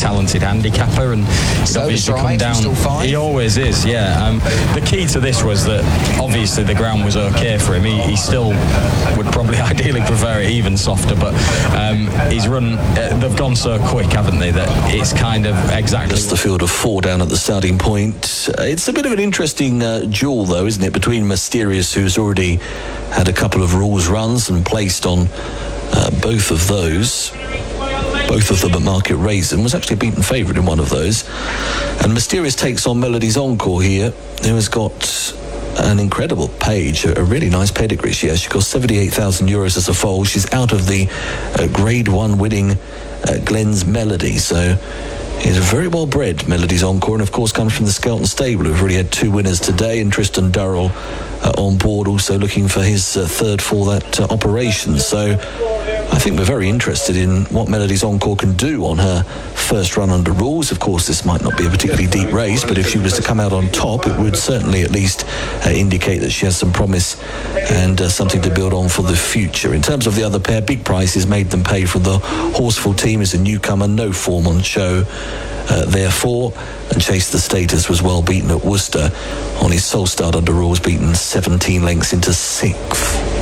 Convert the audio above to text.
talented handicapper, and he'd obviously come down. He always is, yeah. The key to this was that obviously the ground was okay for him. He still would probably ideally prefer it even softer, but he's run. They've gone so quick, haven't they, that it's kind of exactly. Just the field of 4 down at the starting point. It's a bit of an interesting duel, though, isn't it, between Mysterious, who's already had a couple of rules runs and placed on both of those. Both of them at Market Raisin, was actually a beaten favourite in one of those. And Mysterious takes on Melody's Encore here, who has got an incredible page, a really nice pedigree she has. She cost 78,000 euros as a foal. She's out of the Grade 1 winning Glenn's Melody, so he's very well bred, Melody's Encore, and of course comes from the Skelton stable, who've already had 2 winners today, and Tristan Durrell on board, also looking for his third for that operation. So I think we're very interested in what Melody's Encore can do on her first run under rules. Of course, this might not be a particularly deep race, but if she was to come out on top, it would certainly at least indicate that she has some promise and something to build on for the future. In terms of the other pair, Big Prices made them pay for the Horseful Team is a newcomer, no form on show. Therefore, and Chase the Status was well beaten at Worcester on his sole start under rules, beaten 17 lengths into 6th.